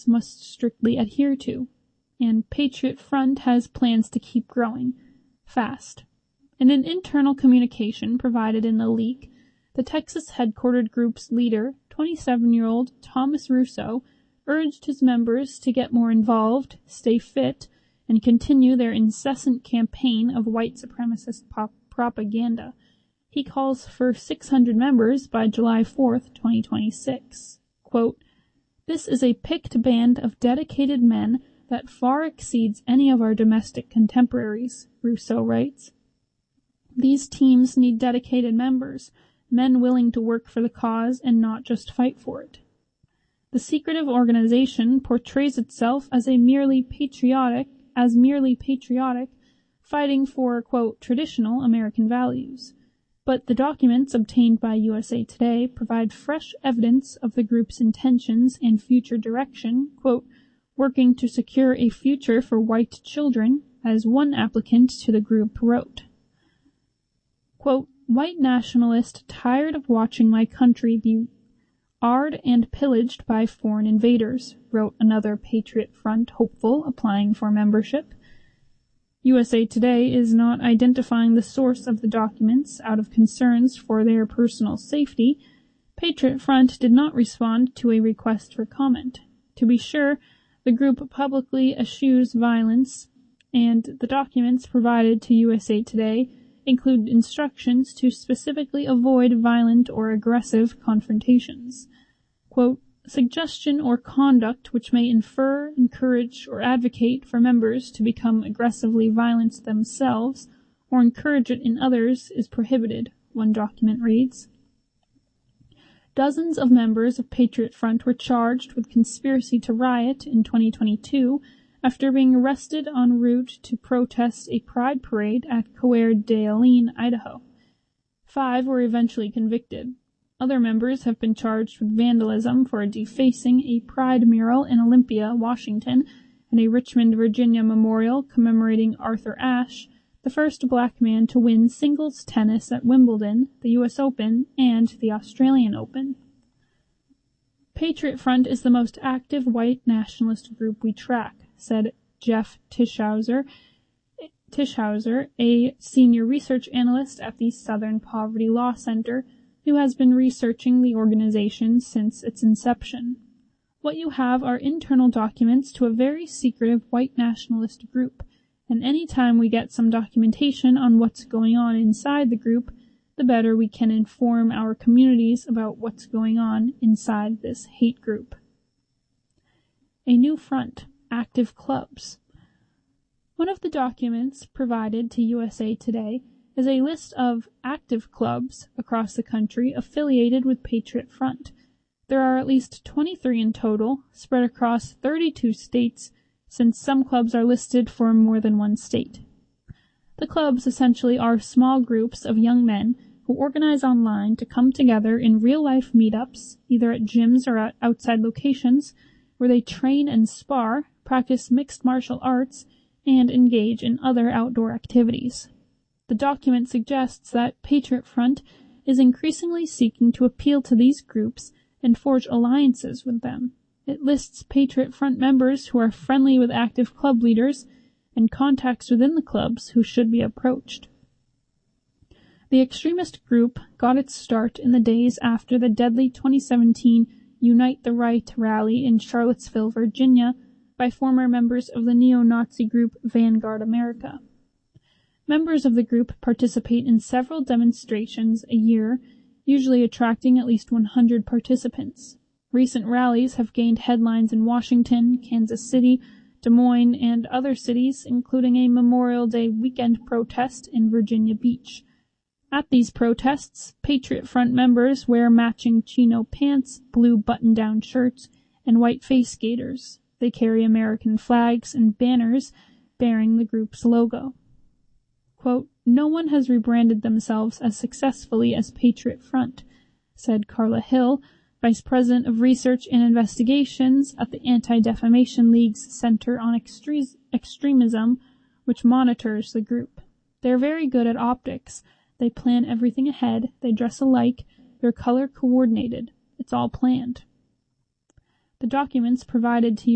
members must strictly adhere to, and Patriot Front has plans to keep growing fast. In an internal communication provided in the leak, the Texas-headquartered group's leader, 27-year-old Thomas Russo, urged his members to get more involved, stay fit, and continue their incessant campaign of white supremacist propaganda. He calls for 600 members by July 4th, 2026. Quote, "This is a picked band of dedicated men that far exceeds any of our domestic contemporaries," Russo writes. "These teams need dedicated members, men willing to work for the cause and not just fight for it. The secretive organization portrays itself as merely patriotic, fighting for, quote, traditional American values. But the documents obtained by USA Today provide fresh evidence of the group's intentions and future direction, quote, working to secure a future for white children, as one applicant to the group wrote. Quote, "White nationalist tired of watching my country be arred and pillaged by foreign invaders," wrote another Patriot Front hopeful applying for membership. USA Today is not identifying the source of the documents out of concerns for their personal safety. Patriot Front did not respond to a request for comment. To be sure, the group publicly eschews violence, and the documents provided to USA Today include instructions to specifically avoid violent or aggressive confrontations. Quote, "Suggestion or conduct which may infer, encourage, or advocate for members to become aggressively violent themselves or encourage it in others is prohibited," one document reads. Dozens of members of Patriot Front were charged with conspiracy to riot in 2022 after being arrested en route to protest a pride parade at Coeur d'Alene, Idaho. 5 were eventually convicted. Other members have been charged with vandalism for defacing a pride mural in Olympia, Washington, and a Richmond, Virginia memorial commemorating Arthur Ashe, the first black man to win singles tennis at Wimbledon, the U.S. Open, and the Australian Open. Patriot Front is the most active white nationalist group we track, said Jeff Tischhauser, a senior research analyst at the Southern Poverty Law Center, who has been researching the organization since its inception. What you have are internal documents to a very secretive white nationalist group, and any time we get some documentation on what's going on inside the group, the better we can inform our communities about what's going on inside this hate group. A new front, active clubs. One of the documents provided to USA Today is a list of active clubs across the country affiliated with Patriot Front. There are at least 23 in total, spread across 32 states, since some clubs are listed for more than one state. The clubs essentially are small groups of young men who organize online to come together in real-life meetups, either at gyms or at outside locations, where they train and spar, practice mixed martial arts, and engage in other outdoor activities. The document suggests that Patriot Front is increasingly seeking to appeal to these groups and forge alliances with them. It lists Patriot Front members who are friendly with active club leaders and contacts within the clubs who should be approached. The extremist group got its start in the days after the deadly 2017 Unite the Right rally in Charlottesville, Virginia, by former members of the neo-Nazi group Vanguard America. Members of the group participate in several demonstrations a year, usually attracting at least 100 participants. Recent rallies have gained headlines in Washington, Kansas City, Des Moines, and other cities, including a Memorial Day weekend protest in Virginia Beach. At these protests, Patriot Front members wear matching chino pants, blue button-down shirts, and white face gaiters. They carry American flags and banners bearing the group's logo. Quote, "No one has rebranded themselves as successfully as Patriot Front," said Carla Hill, Vice President of Research and Investigations at the Anti-Defamation League's Center on Extremism, which monitors the group. "They're very good at optics. They plan everything ahead. They dress alike. They're color coordinated. It's all planned." The documents provided to